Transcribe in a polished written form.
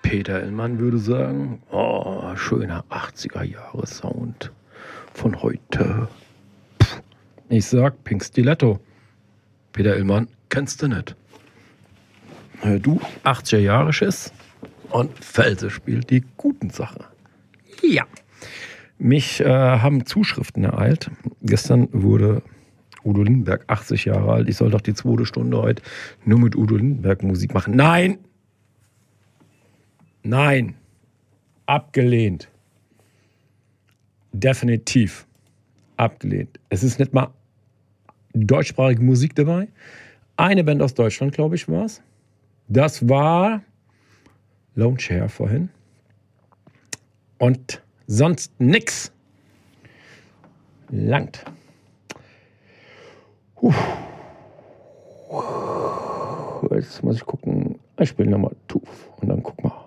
Peter Illmann würde sagen, oh, schöner 80er-Jahre-Sound von heute. Pff, ich sag Pink Stiletto. Peter Illmann kennst du nicht. Du, 80er-Jahre-Schiss und Felse spielt die guten Sachen. Ja. Mich haben Zuschriften ereilt. Gestern wurde Udo Lindenberg 80 Jahre alt. Ich soll doch die 2. Stunde heute nur mit Udo Lindenberg Musik machen. Nein! Nein! Abgelehnt. Definitiv abgelehnt. Es ist nicht mal deutschsprachige Musik dabei. Eine Band aus Deutschland, glaube ich, war es. Das war Lone Chair vorhin. Und sonst nix. Langt. Jetzt muss ich gucken. Ich spiele nochmal Tuf und dann gucken wir.